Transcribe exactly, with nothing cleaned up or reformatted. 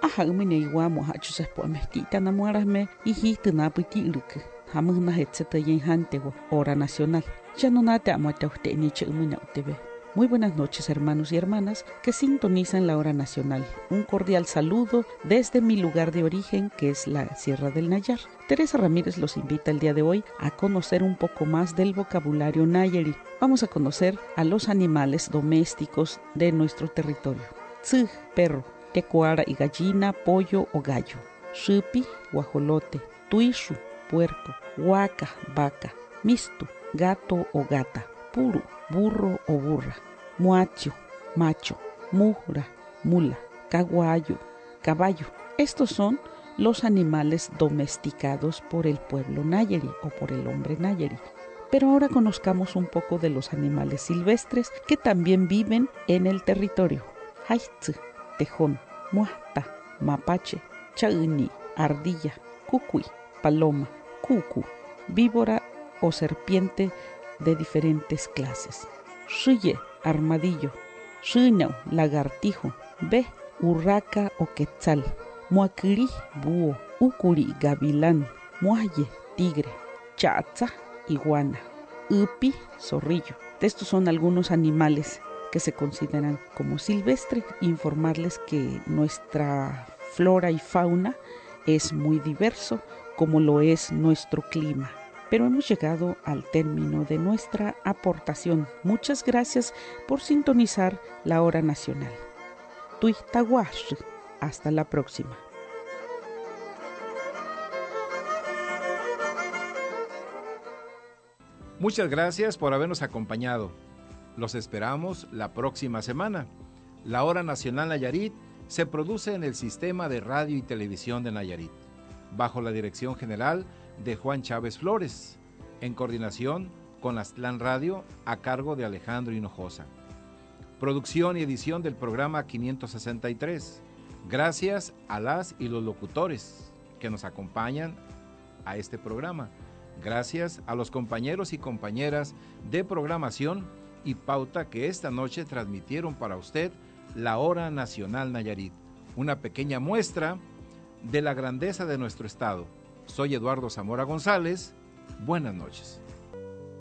Aha umine iguamo hachus po mestita namuarasme hijiste napiti irke. Hamuna hetzeta yen hantegua hora nacional. Ya no nate amuata usted ni chumina utebe. Muy buenas noches, hermanos y hermanas que sintonizan la hora nacional. Un cordial saludo desde mi lugar de origen, que es la Sierra del Nayar. Teresa Ramírez los invita el día de hoy a conocer un poco más del vocabulario nayari. Vamos a conocer a los animales domésticos de nuestro territorio. Tzu, perro. Tecuara y gallina, pollo o gallo. Shipi, guajolote. Tuishu, puerco. Huaca, vaca. Mistu, gato o gata. Puru, burro o burra. Muacho, macho. Mujra, mula. Caguayo, caballo. Estos son los animales domesticados por el pueblo nayari o por el hombre nayari. Pero ahora conozcamos un poco de los animales silvestres que también viven en el territorio. Haitz, tejón, muasta, mapache, chauni, ardilla, cucuy, paloma, cucu, víbora o serpiente de diferentes clases. Shiye, armadillo. Shinau, lagartijo. Be, urraca o quetzal. Muaquiri, búho. Ucuri, gavilán. Muaye, tigre. Chatza, iguana. Upi, zorrillo. Estos son algunos animales que se consideran como silvestres. Informarles que nuestra flora y fauna es muy diverso, como lo es nuestro clima. Pero hemos llegado al término de nuestra aportación. Muchas gracias por sintonizar la hora nacional. Tuitaguash. Hasta la próxima. Muchas gracias por habernos acompañado. Los esperamos la próxima semana. La Hora Nacional Nayarit se produce en el Sistema de Radio y Televisión de Nayarit, bajo la dirección general de Juan Chávez Flores, en coordinación con Aztlán Radio, a cargo de Alejandro Hinojosa. Producción y edición del programa quinientos sesenta y tres. Gracias a las y los locutores que nos acompañan a este programa. Gracias a los compañeros y compañeras de programación y pauta que esta noche transmitieron para usted la Hora Nacional Nayarit, una pequeña muestra de la grandeza de nuestro estado. Soy Eduardo Zamora González. Buenas noches.